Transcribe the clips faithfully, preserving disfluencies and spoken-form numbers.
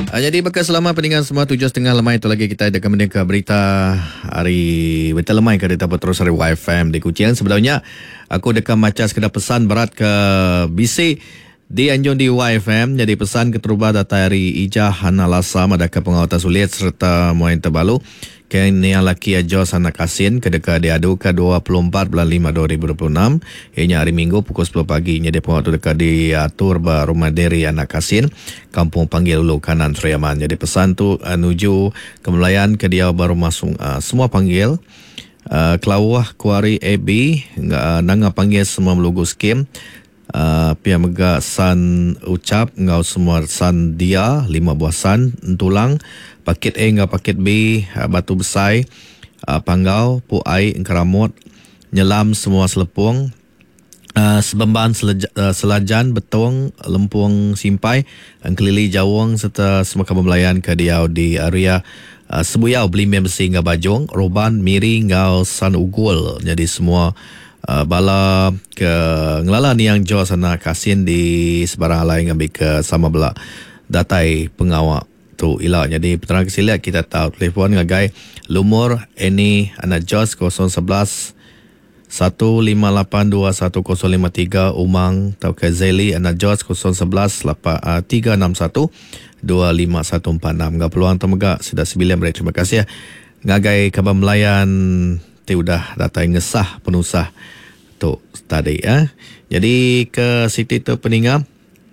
Uh, jadi bekas selamat pendengar semua, tujuh setengah lemai itu lagi kita akan mendengar berita hari berita lemai ke berita terus hari Y F M di Kuching. Sebenarnya aku dekat macam sekedar pesan berat ke B C di anjung di Y F M. Jadi pesan keterubah data hari Ijah Hana Lasam ada ke pengawatan sulit serta moen terbalu Kini yang laki Ajos anak Kasin kedeka diadu ke dua puluh empat bulan lima dua ribu dua puluh enam. Ianya hari Minggu pukul sepuluh pagi. Jadi pengawal dekat diatur ba rumah deri anak Kasin, Kampung Panggil Ulu Kanan Seriaman. Jadi pesan tu menuju uh, kemelayan ke dia baru masuk uh, semua panggil. Uh, Kelawah Kuari A B uh, nanga panggil semua melugu skim. Uh, pihak mega san ucap ngau semua san dia lima buah san tulang paket A ngau paket B uh, batu besai uh, panggau pu ai keramut nyelam semua selepung uh, sebemban seleja, uh, selajan betong lempung simpai kelili jawang serta semua kabel ke diau di area uh, sebuyau belimem besi ngau bajong roban miri ngau san ugul. Jadi semua Uh, bala ke ngelala ni yang jauh sana Kasin di sebarang lain ngambil ke sama bela datai pengawak tu ilah. Jadi peterang kesilat kita tahu telefon ngagai lumur ini anak Jos kosong sebelas satu lima lapan dua satu kosong lima tiga umang tau ke Zeli anak Jos kosong sebelas tiga enam satu dua lima satu empat enam. Gak peluang temegak sudah sembilan mereka. Terima kasih ya ngagai kabar melayan udah data yang ngesah penusah tu tadi ya. Jadi ke Siti tu peningam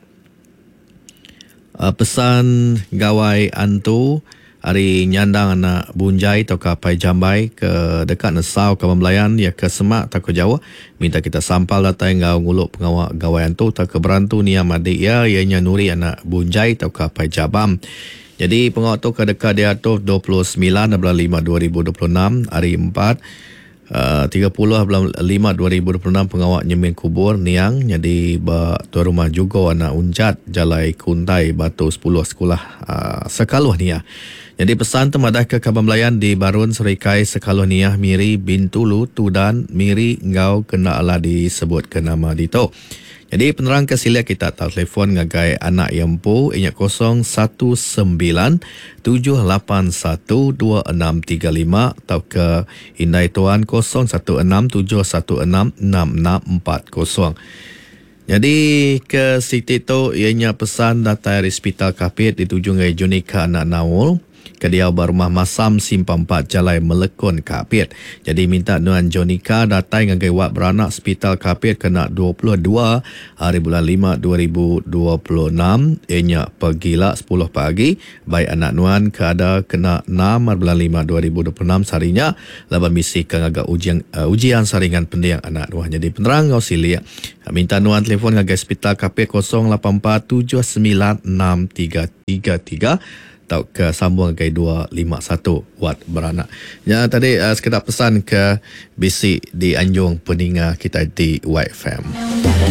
uh, pesan gawai antu hari nyandang anak bunjai atau kapai jambai ke dekat nesau ke Melayan ya ke Semak tak ke Jawa minta kita sampal data yang gau nguluk pengawak gawai antu tak ke berantu ni amadi ya ianya Nuri anak bunjai atau kapai Jabam. Jadi pengawak tu ke dekat dia tu dua puluh sembilan bulan lima dua ribu dua puluh enam hari empat Uh, tiga puluh bulan lima dua ribu dua puluh enam pengawak nyemin kubur niang. Jadi ba tuan rumah juga anak unjat jalai kuntai batu sepuluh sekolah uh, sekaluh niah. Jadi pesan temadah ke kabar melayan di Barun Serikai sekaluh niah miri bintulu tudan miri ngau kena ala disebut ke nama dito. Jadi penerang ke sila kita tahu telefon ngagai anak yampu inyak kosong satu sembilan tujuh lapan satu dua enam tiga lima atau ke indai tuan kosong satu enam tujuh satu enam enam enam empat kosong. Jadi ke Siti tu ianya pesan data dari Hospital Kapit dituju ngai Junika anak Naul ke dia barumah Masam Simpang empat Jalai Melekon Kapit. Jadi minta Nuan Jonika datai ngagai wak beranak Hospital Kapit kena dua puluh dua hari bulan lima dua ribu dua puluh enam ianya pergilah sepuluh pagi baik anak Nuan ke ada kena enam hari bulan lima dua ribu dua puluh enam sarinya laban misi ke ngagak ujian uh, ujian saringan pendiang anak Nuan. Jadi penerang ngau sili minta Nuan telefon ngagai Hospital Kapit kosong lapan empat tujuh sembilan enam tiga tiga tiga atau ke sambung ke dua lima satu watt beranak. Ya tadi uh, sekedar pesan ke B C di anjung peninga kita di Y F M.